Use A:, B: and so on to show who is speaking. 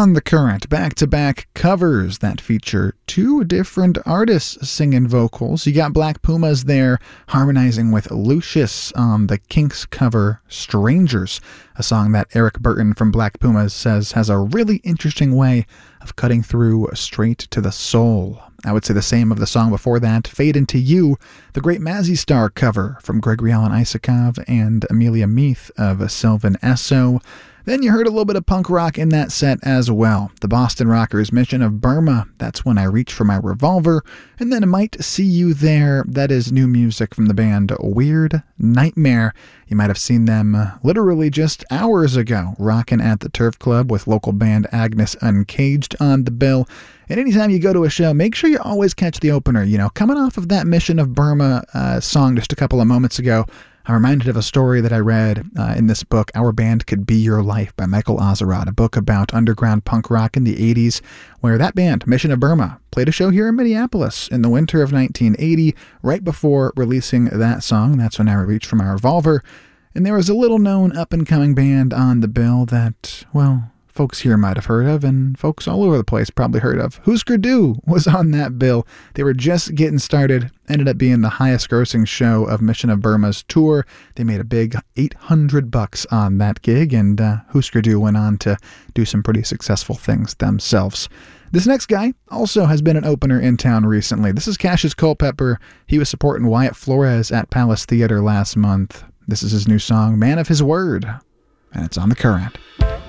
A: On the Current, back-to-back covers that feature two different artists singing vocals. You got Black Pumas there harmonizing with Lucius on the Kinks cover Strangers, a song that Eric Burton from Black Pumas says has a really interesting way of cutting through straight to the soul. I would say the same of the song before that, Fade Into You, the great Mazzy Star cover from Gregory Alan Isakov and Amelia Meath of Sylvan Esso. Then you heard a little bit of punk rock in that set as well. The Boston Rockers' Mission of Burma, That's When I Reach for My Revolver, and then Might See You There, that is new music from the band Weird Nightmare. You might have seen them literally just hours ago, rocking at the Turf Club with local band Agnes Uncaged on the bill. And anytime you go to a show, make sure you always catch the opener. You know, coming off of that Mission of Burma song just a couple of moments ago, I'm reminded of a story that I read in this book, Our Band Could Be Your Life by Michael Ozerod, a book about underground punk rock in the 80s, where that band, Mission of Burma, played a show here in Minneapolis in the winter of 1980, right before releasing that song, That's When I Reach for My Revolver. And there was a little-known up-and-coming band on the bill that, well, folks here might have heard of, and folks all over the place probably heard of. Husker Du was on that bill. They were just getting started, ended up being the highest-grossing show of Mission of Burma's tour. They made a big $800 on that gig, and Husker Du went on to do some pretty successful things themselves. This next guy also has been an opener in town recently. This is Cassius Culpepper. He was supporting Wyatt Flores at Palace Theater last month. This is his new song, Man of His Word, and it's on The Current.